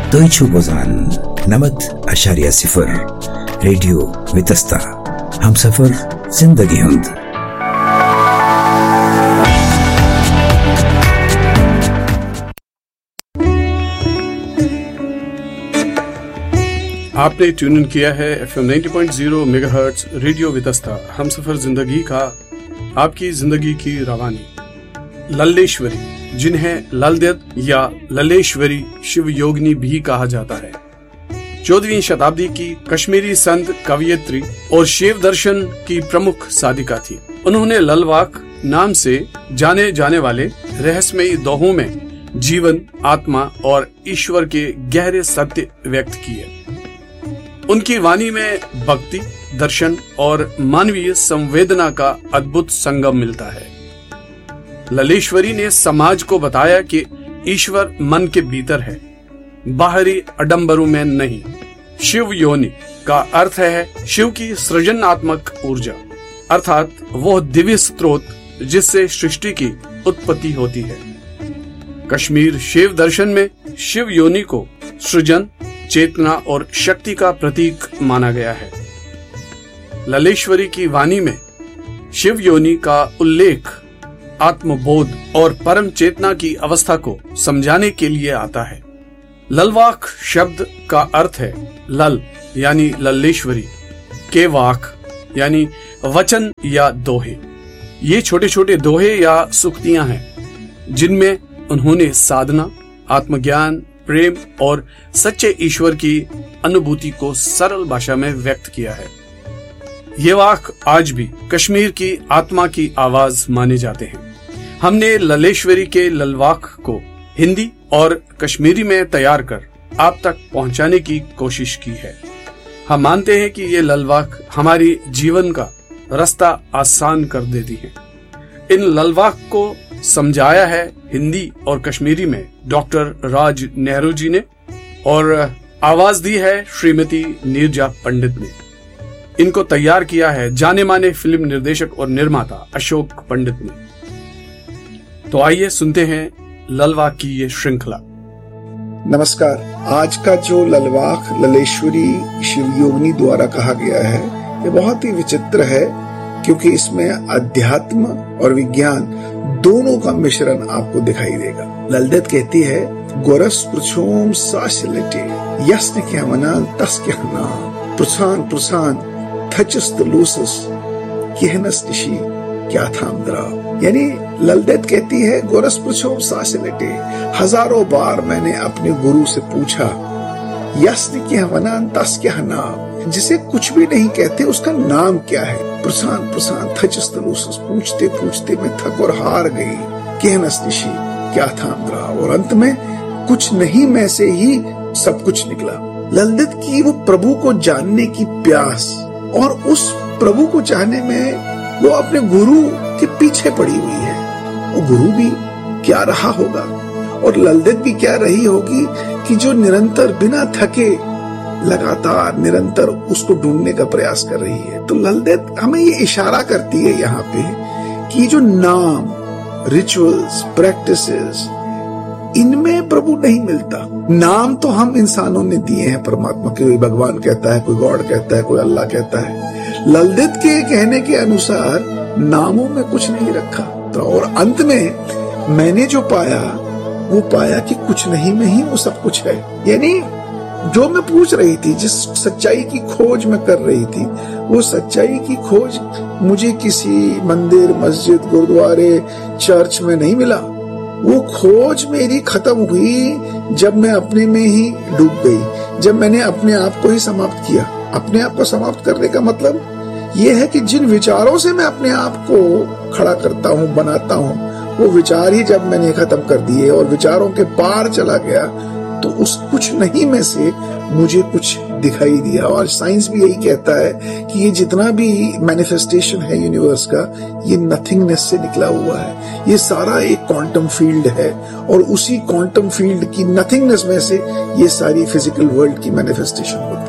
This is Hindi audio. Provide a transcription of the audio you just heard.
Deutsche Welle 90.0 radio Vitasta Humsafar जिंदगी हुंद। आपने ट्यून इन किया है FM 90.0 megahertz radio Vitasta Humsafar जिंदगी का, आपकी जिंदगी की रवानी। लल्लेश्वरी, जिन्हें ललदेव या लल्लेश्वरी शिव योगिनी भी कहा जाता है, 14वीं शताब्दी की कश्मीरी संत, कवयित्री और शिव दर्शन की प्रमुख साधिका थी। उन्होंने ललवाक नाम से जाने जाने वाले रहस्यमयी दोहों में जीवन, आत्मा और ईश्वर के गहरे सत्य व्यक्त किए। उनकी वाणी में भक्ति, दर्शन और मानवीय संवेदना का अद्भुत संगम मिलता है। लल्लेश्वरी ने समाज को बताया कि ईश्वर मन के भीतर है, बाहरी आडंबरों में नहीं। शिव योनि का अर्थ है शिव की सृजनात्मक ऊर्जा, अर्थात वो दिव्य स्रोत जिससे सृष्टि की उत्पत्ति होती है। कश्मीर शिव दर्शन में शिव योनि को सृजन, चेतना और शक्ति का प्रतीक माना गया है। लल्लेश्वरी की वाणी में शिव योनि का उल्लेख आत्मबोध और परम चेतना की अवस्था को समझाने के लिए आता है। ललवाक शब्द का अर्थ है लल यानी लल्लेश्वरी, के वाक यानी वचन या दोहे। ये छोटे छोटे दोहे या सुक्तियां हैं जिनमें उन्होंने साधना, आत्मज्ञान, प्रेम और सच्चे ईश्वर की अनुभूति को सरल भाषा में व्यक्त किया है। ये वाक आज भी कश्मीर की आत्मा की आवाज माने जाते हैं। हमने लल्लेश्वरी के ललवाक को हिंदी और कश्मीरी में तैयार कर आप तक पहुंचाने की कोशिश की है। हम मानते हैं कि ये ललवाक हमारी जीवन का रास्ता आसान कर देती हैं। इन ललवाक को समझाया है हिंदी और कश्मीरी में डॉक्टर राज नेहरू जी ने, और आवाज दी है श्रीमती नीरजा पंडित ने। इनको तैयार किया है जाने माने फिल्म निर्देशक और निर्माता अशोक पंडित ने। तो आइए सुनते हैं ललवाक की ये श्रृंखला। नमस्कार। आज का जो ललवाक लल्लेश्वरी शिव योगिनी द्वारा कहा गया है, ये बहुत ही विचित्र है, क्योंकि इसमें अध्यात्म और विज्ञान दोनों का मिश्रण आपको दिखाई देगा। ललदेव कहती है, गोरस पृछोम साशिलेटे यस्न क्या मना तस क्या ना प्रसान प्रसान थचस्त लूसस कहनस निशी क्या थाम दरा। यानी ललदेव कहती है, गोरस पृछोम साशिलेटे, हजारों बार मैंने अपने गुरु से पूछा, यस्न क्या मना तस क्या ना, जिसे कुछ भी नहीं कहते उसका नाम क्या है। प्रसान प्रसान थचस्त लूसस, पूछते पूछते मैं थक और हार गई। कहनस निशी क्या थाम दरा, और अंत में कुछ नहीं में से ही सब कुछ निकला। ललदेव की वो प्रभु को जानने की प्यास, और उस प्रभु को चाहने में वो अपने गुरु के पीछे पड़ी हुई है। वो गुरु भी क्या रहा होगा और ललदेव भी क्या रही होगी कि जो निरंतर बिना थके लगातार निरंतर उसको ढूंढने का प्रयास कर रही है। तो ललदेव हमें ये इशारा करती है यहाँ पे कि जो नाम, रिचुअल्स, प्रैक्टिसेस, इनमें प्रभु नहीं मिलता। नाम तो हम इंसानों ने दिए हैं परमात्मा के, कोई भगवान कहता है, कोई गॉड कहता है, कोई अल्लाह कहता है। ललदेव के कहने के अनुसार नामों में कुछ नहीं रखा, तो और अंत में मैंने जो पाया वो पाया कि कुछ नहीं में ही वो सब कुछ है। यानी जो मैं पूछ रही थी, जिस सच्चाई की खोज मैं कर रही थी, वो सच्चाई की खोज मुझे किसी मंदिर, मस्जिद, गुरुद्वारे, चर्च में नहीं मिला। वो खोज मेरी खत्म हुई जब मैं अपने में ही डूब गई, जब मैंने अपने आप को ही समाप्त किया। अपने आप को समाप्त करने का मतलब ये है कि जिन विचारों से मैं अपने आप को खड़ा करता हूँ, बनाता हूँ, वो विचार ही जब मैंने खत्म कर दिए और विचारों के पार चला गया, तो उस कुछ नहीं में से मुझे कुछ दिखाई दिया। और साइंस भी यही कहता है कि ये जितना भी मैनिफेस्टेशन है यूनिवर्स का, ये नथिंगनेस से निकला हुआ है। ये सारा एक क्वांटम फील्ड है, और उसी क्वांटम फील्ड की नथिंगनेस में से ये सारी फिजिकल वर्ल्ड की मैनिफेस्टेशन होती है।